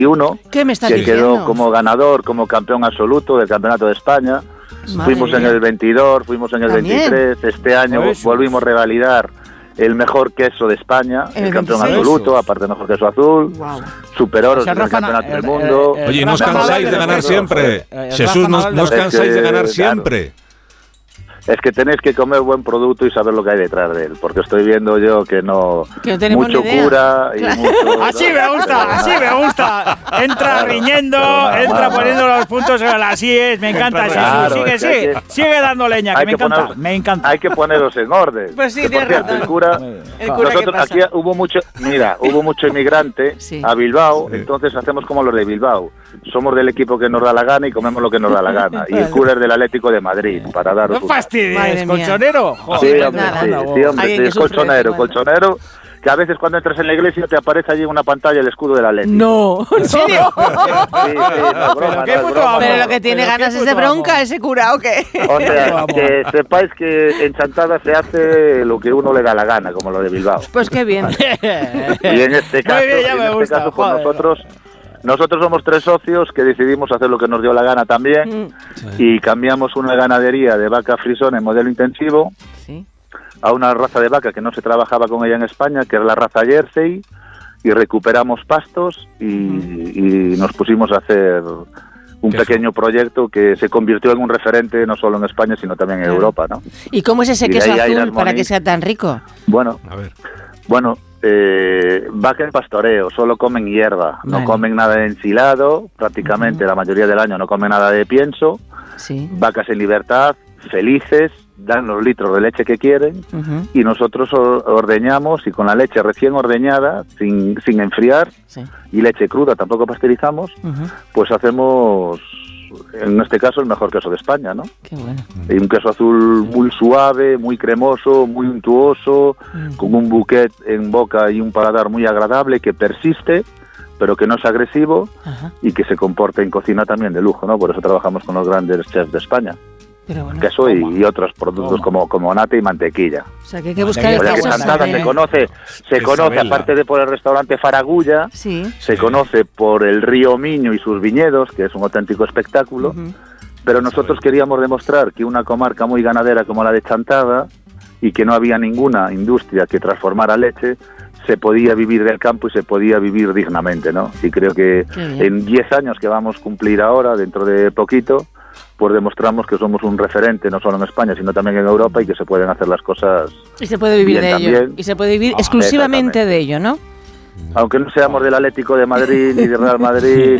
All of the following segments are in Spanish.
¿Qué me estás que diciendo? quedó como ganador, como campeón absoluto del Campeonato de España. Madre Fuimos mía. en el 22, fuimos en el ¿También? 23. Este año volvimos a revalidar el mejor queso de España, el campeón 26. absoluto, aparte mejor queso azul. Wow. Superoros O sea, del Rafa, campeonato del mundo. Oye, no os Rafa cansáis Nadal de ganar del siempre. juego. Jesús, no os Es cansáis de ganar claro. siempre. Es que tenéis que comer buen producto y saber lo que hay detrás de él, porque estoy viendo yo que no tenemos mucho ni idea. cura y Claro. mucho, Así me gusta, así me gusta. Entra riñendo, entra poniendo los puntos sobre las IES. Me encanta eso. Claro, Sigue, es que sigue, sigue dando leña, que hay me que encanta. poneros- Me encanta. Hay que poneros en orden. Pues sí, Que, por tienes cierto, razón. el cura, ¿El cura qué nosotros pasa? aquí hubo mucho inmigrante Sí. a Bilbao, entonces hacemos como los de Bilbao. Somos del equipo que nos da la gana y comemos lo que nos da la gana. Y el cura es del Atlético de Madrid, para daros No fastidies, Madre mía. colchonero. Sí, Joder, hombre, nada. sí, anda, sí, hombre, Alguien sí, que es sufre de colchonero, que a veces cuando entras en la iglesia te aparece allí en una pantalla el escudo de la Atlético. No, ¿en serio? Sí, sí, no es broma, qué no es puto broma. amo. Pero lo que tiene Pero qué ganas es de puto bronca amo. ese cura, ¿o qué? O sea, Vamos. que sepáis que en Chantada se hace lo que uno le da la gana, como lo de Bilbao. Pues qué bien. Y en este caso, Muy bien, ya me gusta, pues joder. nosotros somos 3 socios que decidimos hacer lo que nos dio la gana también y cambiamos una ganadería de vaca frisón en modelo intensivo Sí. a una raza de vaca que no se trabajaba con ella en España, que es la raza Jersey, y recuperamos pastos y nos pusimos a hacer un Queso. pequeño proyecto que se convirtió en un referente no solo en España, sino también en Claro. Europa, ¿no? ¿Y cómo es ese Y de queso ahí hay azul las para que moniz. sea tan rico? Bueno, A ver. vaca en pastoreo, solo comen hierba, Vale. no comen nada de ensilado, prácticamente la mayoría del año no comen nada de pienso, Sí. vacas en libertad, felices, dan los litros de leche que quieren Ujú. y nosotros ordeñamos y con la leche recién ordeñada, sin enfriar, Sí. y leche cruda, tampoco pasteurizamos, Ujú. pues hacemos, en este caso, el mejor queso de España, ¿no? Qué bueno. Y un queso azul muy suave, muy cremoso, muy untuoso, con un bouquet en boca y un paladar muy agradable que persiste, pero que no es agresivo Ajá. y que se comporta en cocina también de lujo, ¿no? Por eso trabajamos con los grandes chefs de España. Pero bueno. Queso y otros productos como nata y mantequilla. O sea, que hay que buscar el O sea, que queso. Chantada se conoce, Isabela. aparte de por el restaurante Faragulla, Sí. se conoce por el río Miño y sus viñedos, que es un auténtico espectáculo, Ujú. pero nosotros queríamos demostrar que una comarca muy ganadera como la de Chantada, y que no había ninguna industria que transformara leche, se podía vivir del campo y se podía vivir dignamente, ¿no? Y creo que Qué bien. en 10 años que vamos a cumplir ahora, dentro de poquito, pues demostramos que somos un referente no solo en España, sino también en Europa y que se pueden hacer las cosas, Y se puede vivir Bien, de ello. también. Y se puede vivir exclusivamente exactamente. de ello, ¿no? aunque no seamos del Atlético de Madrid, ni del Real Madrid,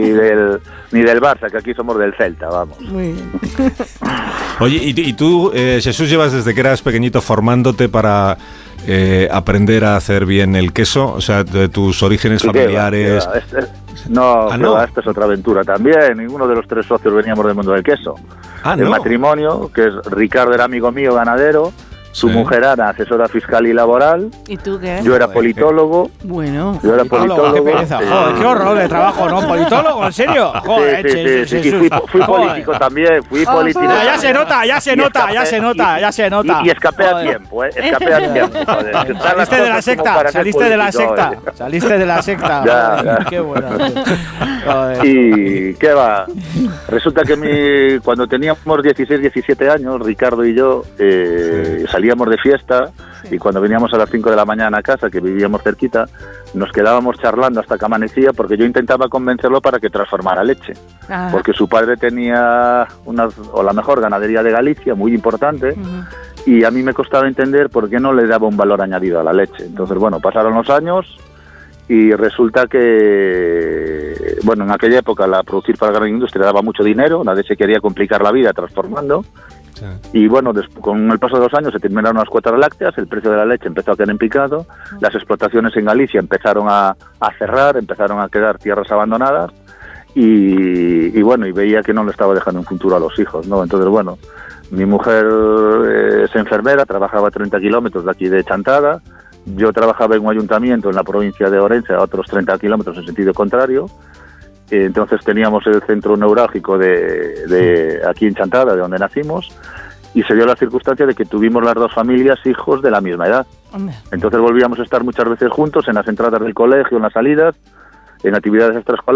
ni del Barça, que aquí somos del Celta, vamos. Muy bien. Oye, y tú, Jesús, llevas desde que eras pequeñito formándote para aprender a hacer bien el queso, o sea, de tus orígenes ¿Y qué familiares. va? No, Ah, que no. va, esta es otra aventura también. Ninguno de los 3 socios veníamos del mundo del queso. Ah, El no. matrimonio, que es Ricardo era amigo mío, ganadero, su Sí. mujer era asesora fiscal y laboral, ¿Y tú qué? yo era politólogo, Bueno. yo era Qué politólogo. pereza. Joder, qué horror de trabajo, ¿no? ¿Politólogo? ¿En serio? Joder, Sí, fui político también, fui político. Ya se nota, ya se nota, ya se nota, ya se nota. Y escapé a Joder. tiempo, escapé a tiempo. Joder, que están las Saliste de la cosas como secta, para ser saliste de la político, secta, eh. saliste de la secta. Ya, Joder, ya. qué bueno. Joder. Y qué va, resulta que cuando teníamos 16, 17 años, Ricardo y yo salíamos de fiesta y cuando veníamos a las 5 de la mañana a casa, que vivíamos cerquita, nos quedábamos charlando hasta que amanecía porque yo intentaba convencerlo para que transformara leche. Ajá. Porque su padre tenía la mejor ganadería de Galicia, muy importante, y a mí me costaba entender por qué no le daba un valor añadido a la leche. Entonces, bueno, pasaron los años y resulta que, bueno, en aquella época producir para la gran industria daba mucho dinero, nadie se quería complicar la vida transformando. Sí. Y bueno, con el paso de los años se terminaron las cuotas lácteas, el precio de la leche empezó a quedar en picado, las explotaciones en Galicia empezaron a cerrar, empezaron a quedar tierras abandonadas y bueno, y veía que no le estaba dejando un futuro a los hijos, ¿no? Entonces, bueno, mi mujer es enfermera, trabajaba a 30 kilómetros de aquí de Chantada, yo trabajaba en un ayuntamiento en la provincia de Orense a otros 30 kilómetros en sentido contrario. Entonces teníamos el centro neurálgico de aquí en Chantada, de donde nacimos, y se dio la circunstancia de que tuvimos las dos familias hijos de la misma edad. Hombre. Entonces volvíamos a estar muchas veces juntos en las entradas del colegio, en las salidas, en actividades extraescolares.